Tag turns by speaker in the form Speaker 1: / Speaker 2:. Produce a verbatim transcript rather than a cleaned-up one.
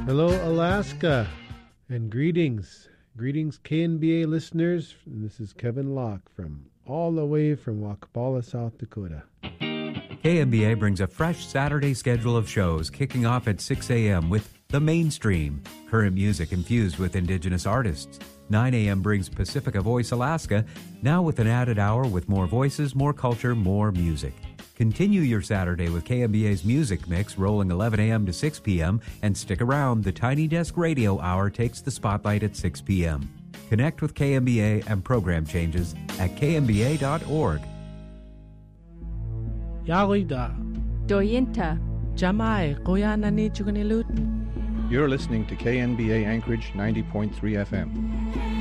Speaker 1: Hello, Alaska, and greetings. Greetings, K N B A listeners. And this is Kevin Locke from all the way from Wakapala, South Dakota.
Speaker 2: K N B A brings a fresh Saturday schedule of shows kicking off at six a.m. with The Mainstream, current music infused with Indigenous artists. nine a.m. brings Pacifica Voice Alaska, now with an added hour with more voices, more culture, more music. Continue your Saturday with K N B A's Music Mix rolling eleven a.m. to six p.m. and stick around. The Tiny Desk Radio Hour takes the spotlight at six p.m. Connect with K N B A and program changes at k n b a dot org.
Speaker 3: Yawida.
Speaker 4: Doyinta.
Speaker 3: Jamai. Koyanani Chugunilut.
Speaker 5: You're listening to K N B A Anchorage ninety point three F M.